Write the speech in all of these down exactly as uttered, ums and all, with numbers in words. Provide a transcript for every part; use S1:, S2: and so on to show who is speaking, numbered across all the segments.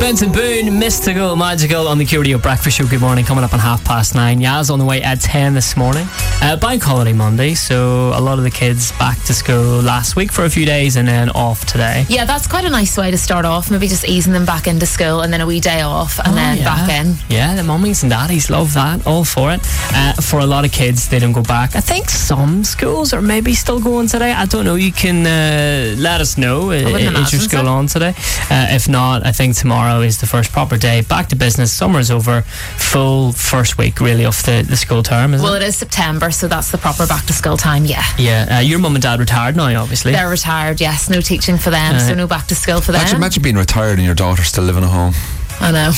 S1: Benson Boone, Mystical, Magical on the Q Radio Breakfast Show. Good morning, coming up on half past nine. Yaz on the way at ten this morning. Uh, Bank holiday Monday, so a lot of the kids back to school last week for a few days and then off today.
S2: Yeah, that's quite a nice way to start off. Maybe just easing them back into school and then a wee day off and
S1: oh,
S2: then
S1: yeah.
S2: back in.
S1: Yeah, the mummies and daddies love that. All for it. Uh, for a lot of kids, they don't go back. I think some schools are maybe still going today. I don't know. You can uh, let us know. Is your school
S2: so.
S1: on today? Uh, if not, I think tomorrow is the first proper day back to business. Summer's over. Full first week really of the, the school term, isn't
S2: well,
S1: it?
S2: Well, it is September, so that's the proper back to school time, yeah.
S1: Yeah, uh, your mum and dad retired now, obviously.
S2: They're retired, yes. No teaching for them, uh, so no back to school for them.
S3: Imagine, imagine being retired and your daughter still living at home.
S2: I know.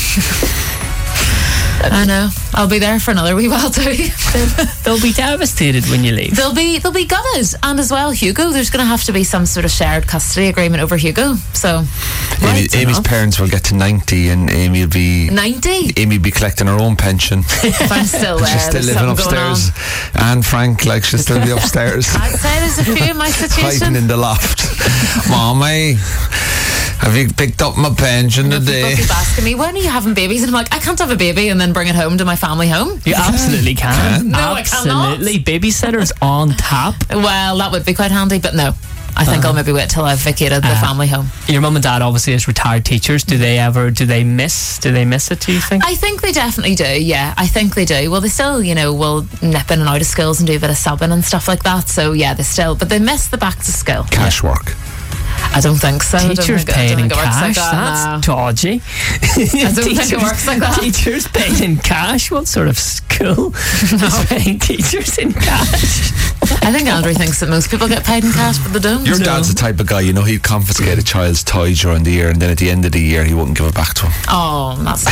S2: I know. I'll be there for another wee while too.
S1: They'll be devastated when you leave.
S2: They'll be they'll be gutted. And as well, Hugo, there's going to have to be some sort of shared custody agreement over Hugo. So,
S3: Amy,
S2: right,
S3: Amy's
S2: enough.
S3: parents will get to ninety, and Amy will be
S2: ninety.
S3: Amy will be collecting her own pension.
S2: If I'm still there,
S3: she's still
S2: there's
S3: living
S2: something going
S3: upstairs. And Frank, like, she'll still be upstairs.
S2: I'd say there's a few in my situation.
S3: Hiding in the loft. Mommy, have you picked up my pension
S2: and
S3: today?
S2: People keep asking me, when are you having babies? And I'm like, I can't have a baby and then bring it home to my family home.
S1: You absolutely can.
S3: can.
S2: No,
S1: absolutely.
S2: I cannot.
S1: Babysitters on tap.
S2: Well, that would be quite handy, but no. I think uh, I'll maybe wait till I've vacated the uh, family home.
S1: Your mum and dad obviously as retired teachers. Do they ever, do they miss, do they miss it, do you think?
S2: I think they definitely do, yeah. I think they do. Well, they still, you know, will nip in and out of schools and do a bit of subbing and stuff like that. So, yeah, they still, but they miss the back to school.
S3: Cash work.
S2: I don't think so.
S1: Teachers paying in cash,
S2: like that,
S1: that's
S2: no.
S1: dodgy.
S2: I don't
S1: teachers,
S2: think it works like that.
S1: Teachers paying in cash? What sort of school no. is paying teachers in cash?
S2: I think Andrew thinks that most people get paid in cash, but they don't.
S3: Your
S2: no.
S3: dad's the type of guy, you know, he'd confiscate a child's toy during the year and then at the end of the year he wouldn't give it back to him.
S2: Oh, that's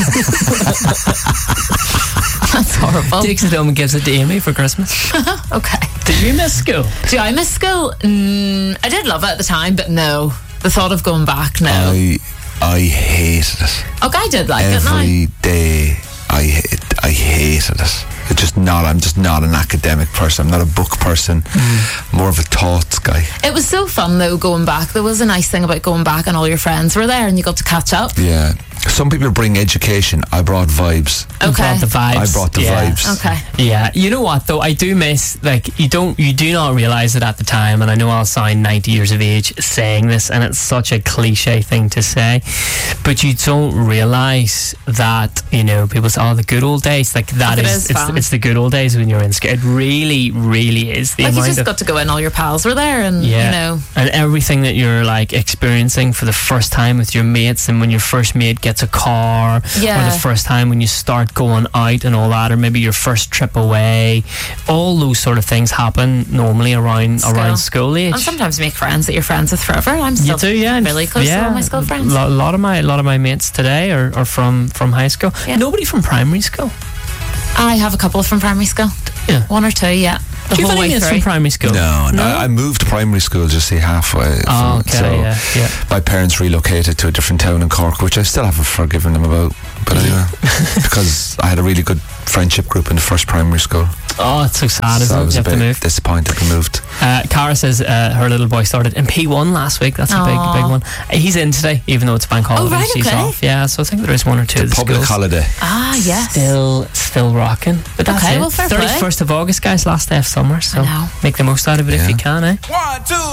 S2: that's horrible.
S1: Takes it home and gives it to Amy for Christmas.
S2: Okay.
S1: Did you miss school?
S2: Do I miss school? Mm, I did love it at the time, but no. The thought of going back, no.
S3: I I hated it.
S2: Okay, I did like
S3: Every
S2: it now.
S3: Every day I I hated it. It's just not, I'm just not an academic person. I'm not a book person. Mm. More of a thoughts guy.
S2: It was so fun though going back. There was a nice thing about going back and all your friends were there and you got to catch up.
S3: Yeah. Some people bring education. I brought vibes.
S2: Okay.
S1: You brought the vibes.
S3: I brought the
S1: yeah.
S3: vibes.
S2: Okay.
S1: Yeah. You know what though? I do miss, like, you don't, you do not realise it at the time, and I know I'll sound ninety years of age saying this, and it's such a cliche thing to say, but you don't realise that, you know, people say, oh, the good old days. Like, that
S2: it
S1: is,
S2: is
S1: it's,
S2: fun.
S1: it's the good old days when you're in school. It really, really is. The
S2: like, you
S1: amount
S2: just
S1: of,
S2: got to go in, all your pals were there, and,
S1: yeah.
S2: you know.
S1: And everything that you're, like, experiencing for the first time with your mates, and when your first mate gets a car,
S2: yeah.
S1: or the first time when you start going out and all that, or maybe your first trip away, all those sort of things happen normally around school. around school age.
S2: And sometimes you make friends that you're friends with forever. I'm still
S1: you do, yeah.
S2: really close
S1: yeah.
S2: to all my school friends.
S1: A lot, lot of my a lot of my mates today are, are from, from high school.
S2: Yeah.
S1: Nobody from primary school.
S2: I have a couple from primary school.
S1: Yeah.
S2: One or two, yeah. The
S1: Do you
S2: whole
S1: have any
S2: way
S1: mates
S2: through.
S1: from primary school?
S3: No, no. I, I moved to primary school just say halfway.
S1: Oh, okay,
S3: so
S1: yeah, yeah.
S3: My parents relocated to a different town in Cork, which I still haven't forgiven them about. But anyway, because I had a really good friendship group in the first primary school.
S1: Oh, it's so sad,
S3: so
S1: isn't
S3: I
S1: it?
S3: was
S1: You
S3: a
S1: have to
S3: bit
S1: move.
S3: disappointed we moved.
S1: Uh, Cara says uh, her little boy started in P one last week. That's a
S2: Aww.
S1: big, big one. Uh, he's in today, even though it's bank holiday.
S2: Oh, right,
S1: He's
S2: okay.
S1: off. Yeah, so I think there is one or two.
S3: It's
S1: of
S3: a
S1: the
S3: public
S1: schools.
S3: holiday.
S2: Ah, yes.
S1: Still, still rocking. But that's
S2: Okay,
S1: it.
S2: well, fair play.
S1: thirty-first of August, guys, last day of summer. So
S2: I know.
S1: make the most out of it
S3: Yeah.
S1: if you can, eh?
S4: One, two.